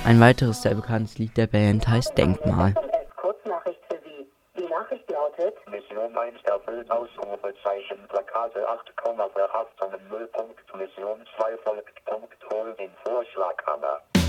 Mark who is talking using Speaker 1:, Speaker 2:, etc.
Speaker 1: Ein weiteres sehr bekanntes Lied der Band heißt Denkmal.
Speaker 2: Kurznachricht für Sie. Die Nachricht lautet:
Speaker 3: Mission 1 erfüllt, Ausrufezeichen, Plakate 8, verhaftung, Nullpunkt, Mission 2 folgt, Punkt, hol den Vorschlaghammer.